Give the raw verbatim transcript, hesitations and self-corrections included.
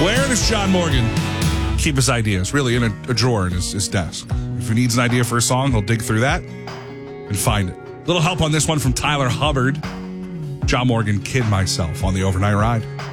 Where does John Morgan keep his ideas? Really, in a, a drawer in his, his desk. If he needs an idea for a song, he'll dig through that and find it. Little help on this one from Tyler Hubbard. John Morgan, Kid Myself on the Overnight Ride.